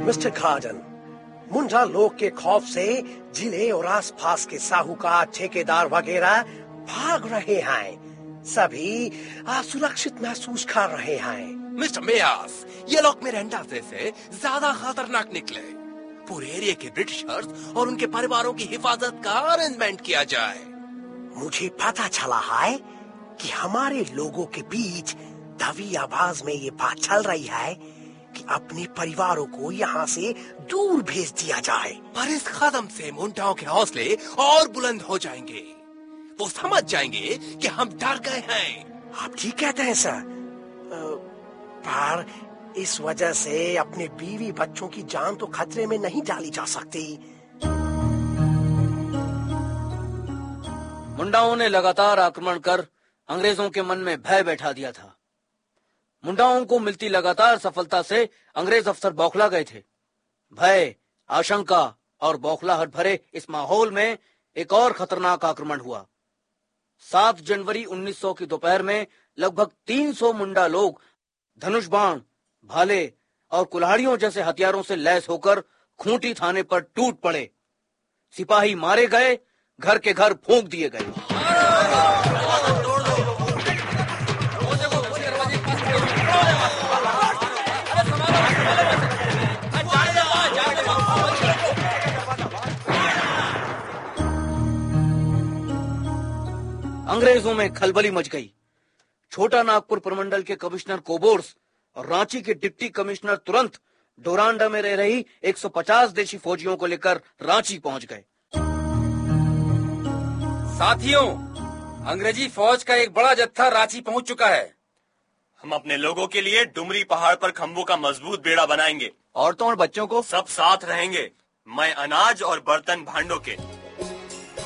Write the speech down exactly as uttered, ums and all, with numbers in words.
Mister garden, मुंडा लोग के खौफ से जिले और आसपास के साहूकार, ठेकेदार वगैरह भाग रहे हैं। सभी असुरक्षित महसूस कर रहे हैं। मिस्टर मेयर्स, ये लोग मेरे अंदाजे से ज्यादा खतरनाक निकले। पूरे एरिया के ब्रिटिशर्स और उनके परिवारों की हिफाजत का अरेंजमेंट किया जाए। मुझे पता चला है कि हमारे लोगों के बीच दबी आवाज में ये बात चल रही है कि अपने परिवारों को यहाँ से दूर भेज दिया जाए। पर इस कदम से मुंडाओं के हौसले और बुलंद हो जाएंगे। वो समझ जाएंगे कि हम डर गए हैं। आप ठीक कहते हैं सर, पर इस वजह से अपने बीवी बच्चों की जान तो खतरे में नहीं डाली जा सकती। मुंडाओं ने लगातार आक्रमण कर अंग्रेजों के मन में भय बैठा दिया था। मुंडाओं को मिलती लगातार सफलता से अंग्रेज अफसर बौखला गए थे। भय, आशंका और बौखलाहट भरे इस माहौल में एक और खतरनाक आक्रमण हुआ। सात जनवरी उन्नीस सौ की दोपहर में लगभग तीन सौ मुंडा लोग धनुष बाण, भाले और कुल्हाड़ियों जैसे हथियारों से लैस होकर खूंटी थाने पर टूट पड़े। सिपाही मारे गए, घर के घर फूंक दिए गए। अंग्रेजों में खलबली मच गई। छोटा नागपुर प्रमंडल के कमिश्नर कोबोर्स और रांची के डिप्टी कमिश्नर तुरंत डोरांडा में रह रही एक सौ पचास देशी फौजियों को लेकर रांची पहुंच गए। साथियों, अंग्रेजी फौज का एक बड़ा जत्था रांची पहुंच चुका है। हम अपने लोगों के लिए डुमरी पहाड़ पर खंभों का मजबूत बेड़ा बनाएंगे। औरतों और बच्चों को सब साथ रहेंगे। मैं अनाज और बर्तन भांडों के